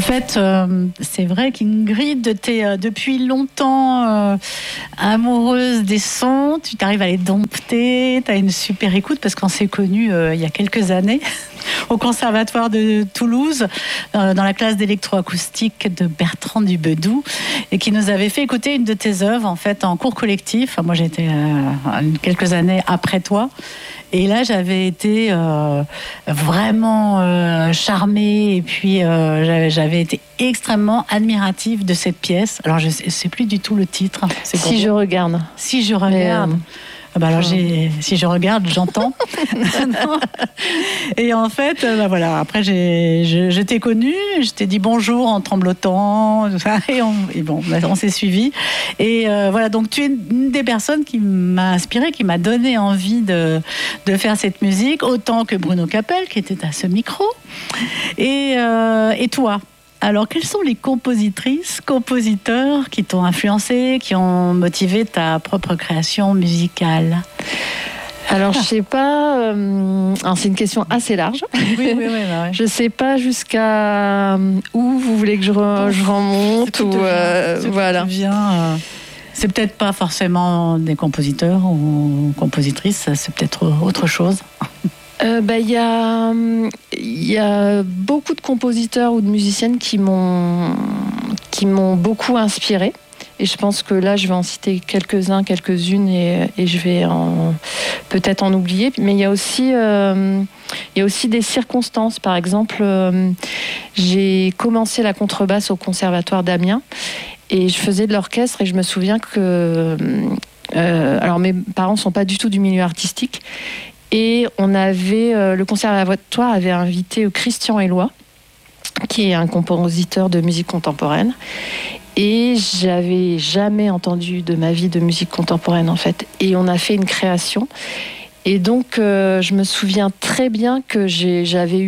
fait, c'est vrai qu'Ingrid, tu es depuis longtemps amoureuse des sons, tu t'arrives à les dompter, tu as une super écoute parce qu'on s'est connus il y a quelques années au Conservatoire de Toulouse, dans la classe d'électroacoustique de Bertrand Dubedou, et qui nous avait fait écouter une de tes œuvres en fait en cours collectif. Moi j'étais quelques années après toi. Et là, j'avais été vraiment charmée et puis j'avais été extrêmement admirative de cette pièce. Alors, je ne sais plus du tout le titre. Si je regarde. Si je regarde. Alors, si je regarde, j'entends. Et en fait, voilà. Après, je t'ai connue, je t'ai dit bonjour en tremblotant, et bon, on s'est suivis. Et voilà, donc tu es une des personnes qui m'a inspirée, qui m'a donné envie de faire cette musique, autant que Bruno Capel, qui était à ce micro. Et toi? Alors, quelles sont les compositrices, compositeurs qui t'ont influencé, qui ont motivé ta propre création musicale? Alors, je sais pas. Alors, c'est une question assez large. Oui. Je sais pas jusqu'à où vous voulez que je remonte ou voilà. C'est peut-être pas forcément des compositeurs ou compositrices. C'est peut-être autre chose. Il y a beaucoup de compositeurs ou de musiciennes qui m'ont beaucoup inspirée. Et je pense que là, je vais en citer quelques-unes et je vais peut-être en oublier. Mais il y a aussi des circonstances. Par exemple, j'ai commencé la contrebasse au Conservatoire d'Amiens et je faisais de l'orchestre et je me souviens que... alors, mes parents ne sont pas du tout du milieu artistique. Et le conservatoire avait invité Christian Éloi, qui est un compositeur de musique contemporaine. Et j'avais jamais entendu de ma vie de musique contemporaine, en fait. Et on a fait une création. Et donc, je me souviens très bien que j'avais eu